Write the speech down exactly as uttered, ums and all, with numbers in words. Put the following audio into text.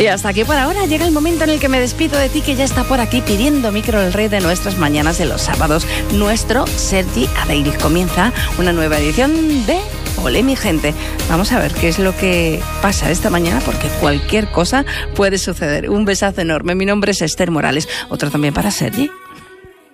Y hasta aquí por ahora. Llega el momento en el que me despido de ti, que ya está por aquí pidiendo micro el rey de nuestras mañanas de los sábados, nuestro Sergi Adeiris. Comienza una nueva edición de Ole mi gente. Vamos a ver qué es lo que pasa esta mañana, porque cualquier cosa puede suceder. Un besazo enorme. Mi nombre es Esther Morales. Otro también para Sergi.